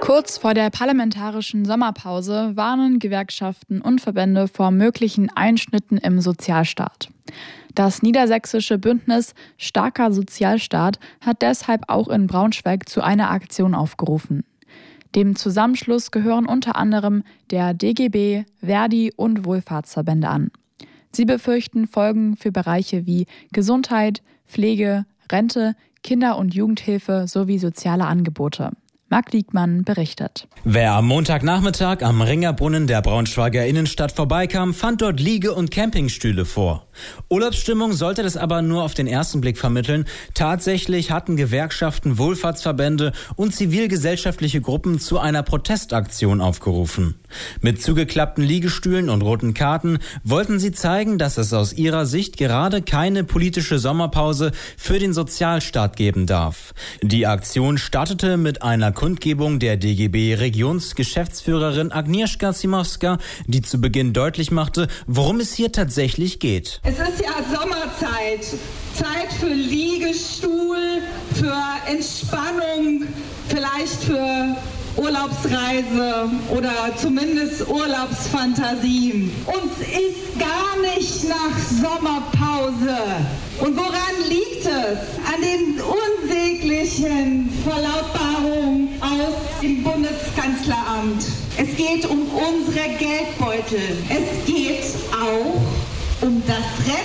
Kurz vor der parlamentarischen Sommerpause warnen Gewerkschaften und Verbände vor möglichen Einschnitten im Sozialstaat. Das niedersächsische Bündnis Starker Sozialstaat hat deshalb auch in Braunschweig zu einer Aktion aufgerufen. Dem Zusammenschluss gehören unter anderem der DGB, Verdi und Wohlfahrtsverbände an. Sie befürchten Folgen für Bereiche wie Gesundheit, Pflege, Rente, Kinder- und Jugendhilfe sowie soziale Angebote. Marc Liegmann berichtet. Wer am Montagnachmittag am Ringerbrunnen der Braunschweiger Innenstadt vorbeikam, fand dort Liege- und Campingstühle vor. Urlaubsstimmung sollte das aber nur auf den ersten Blick vermitteln. Tatsächlich hatten Gewerkschaften, Wohlfahrtsverbände und zivilgesellschaftliche Gruppen zu einer Protestaktion aufgerufen. Mit zugeklappten Liegestühlen und roten Karten wollten sie zeigen, dass es aus ihrer Sicht gerade keine politische Sommerpause für den Sozialstaat geben darf. Die Aktion startete mit einer Kundgebung der DGB-Regionsgeschäftsführerin Agnieszka Zimowska, die zu Beginn deutlich machte, worum es hier tatsächlich geht. Es ist ja Sommerzeit, Zeit für Liegestuhl, für Entspannung, vielleicht für Urlaubsreise oder zumindest Urlaubsfantasien. Uns ist gar nicht nach Sommerpause. Und woran liegt es? An den unsäglichen Verlautbarungen aus dem Bundeskanzleramt. Es geht um unsere Geldbeutel. Es geht auch um das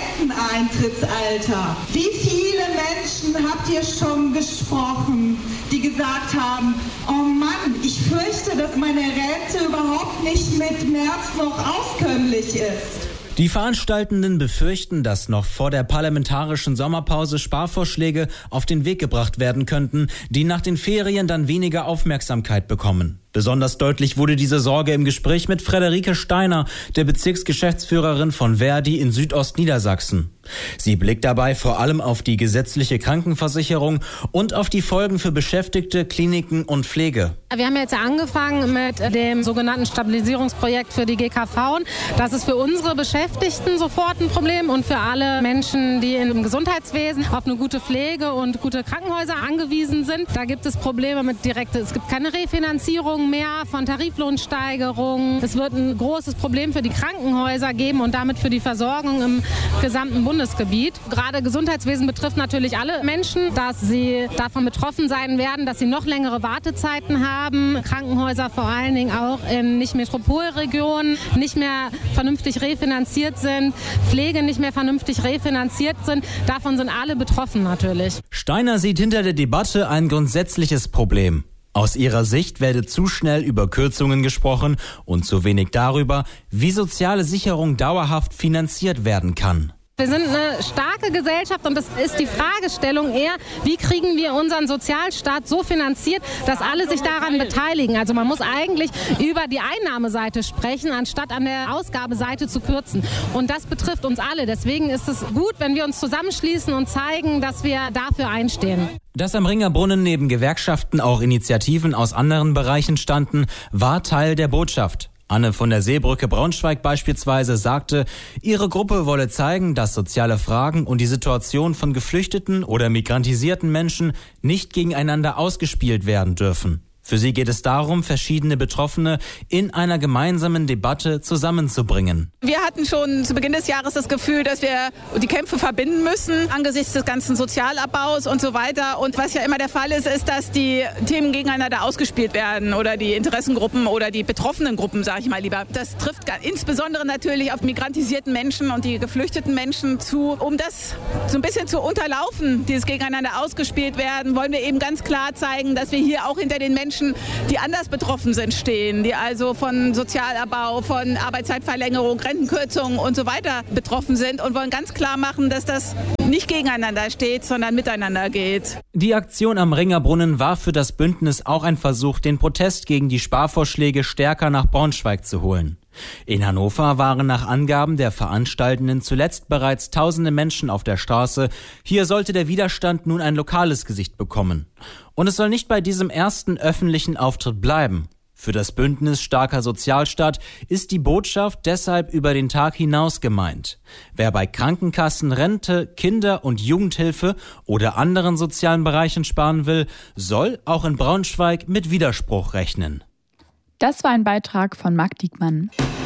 Renteneintrittsalter. Wie viele Menschen habt ihr schon gesprochen, die gesagt haben, oh Mann, ich fürchte, dass meine Rente überhaupt nicht mit März noch auskömmlich ist. Die Veranstaltenden befürchten, dass noch vor der parlamentarischen Sommerpause Sparvorschläge auf den Weg gebracht werden könnten, die nach den Ferien dann weniger Aufmerksamkeit bekommen. Besonders deutlich wurde diese Sorge im Gespräch mit Friederike Steiner, der Bezirksgeschäftsführerin von Verdi in Südostniedersachsen. Sie blickt dabei vor allem auf die gesetzliche Krankenversicherung und auf die Folgen für Beschäftigte, Kliniken und Pflege. Wir haben jetzt angefangen mit dem sogenannten Stabilisierungsprojekt für die GKV. Das ist für unsere Beschäftigten sofort ein Problem und für alle Menschen, die im Gesundheitswesen auf eine gute Pflege und gute Krankenhäuser angewiesen sind. Da gibt es Probleme mit es gibt keine Refinanzierung mehr von Tariflohnsteigerungen. Es wird ein großes Problem für die Krankenhäuser geben und damit für die Versorgung im gesamten Bundesgebiet. Gerade Gesundheitswesen betrifft natürlich alle Menschen, dass sie davon betroffen sein werden, dass sie noch längere Wartezeiten haben. Krankenhäuser vor allen Dingen auch in Nicht-Metropolregionen nicht mehr vernünftig refinanziert sind, Pflege nicht mehr vernünftig refinanziert sind. Davon sind alle betroffen natürlich. Steiner sieht hinter der Debatte ein grundsätzliches Problem. Aus ihrer Sicht werde zu schnell über Kürzungen gesprochen und zu wenig darüber, wie soziale Sicherung dauerhaft finanziert werden kann. Wir sind eine starke Gesellschaft und es ist die Fragestellung eher, wie kriegen wir unseren Sozialstaat so finanziert, dass alle sich daran beteiligen. Also man muss eigentlich über die Einnahmeseite sprechen, anstatt an der Ausgabeseite zu kürzen. Und das betrifft uns alle. Deswegen ist es gut, wenn wir uns zusammenschließen und zeigen, dass wir dafür einstehen. Dass am Ringerbrunnen neben Gewerkschaften auch Initiativen aus anderen Bereichen standen, war Teil der Botschaft. Anne von der Seebrücke Braunschweig beispielsweise sagte, ihre Gruppe wolle zeigen, dass soziale Fragen und die Situation von geflüchteten oder migrantisierten Menschen nicht gegeneinander ausgespielt werden dürfen. Für sie geht es darum, verschiedene Betroffene in einer gemeinsamen Debatte zusammenzubringen. Wir hatten schon zu Beginn des Jahres das Gefühl, dass wir die Kämpfe verbinden müssen angesichts des ganzen Sozialabbaus und so weiter. Und was ja immer der Fall ist, ist, dass die Themen gegeneinander ausgespielt werden oder die Interessengruppen oder die betroffenen Gruppen, sage ich mal lieber. Das trifft insbesondere natürlich auf migrantisierten Menschen und die geflüchteten Menschen zu. Um das so ein bisschen zu unterlaufen, dieses gegeneinander ausgespielt werden, wollen wir eben ganz klar zeigen, dass wir hier auch hinter den Menschen, die anders betroffen sind, stehen, die also von Sozialabbau, von Arbeitszeitverlängerung, Rentenkürzungen und so weiter betroffen sind und wollen ganz klar machen, dass das nicht gegeneinander steht, sondern miteinander geht. Die Aktion am Ringerbrunnen war für das Bündnis auch ein Versuch, den Protest gegen die Sparvorschläge stärker nach Braunschweig zu holen. In Hannover waren nach Angaben der Veranstaltenden zuletzt bereits tausende Menschen auf der Straße. Hier sollte der Widerstand nun ein lokales Gesicht bekommen. Und es soll nicht bei diesem ersten öffentlichen Auftritt bleiben. Für das Bündnis Starker Sozialstaat ist die Botschaft deshalb über den Tag hinaus gemeint. Wer bei Krankenkassen, Rente, Kinder- und Jugendhilfe oder anderen sozialen Bereichen sparen will, soll auch in Braunschweig mit Widerspruch rechnen. Das war ein Beitrag von Marc Diekmann.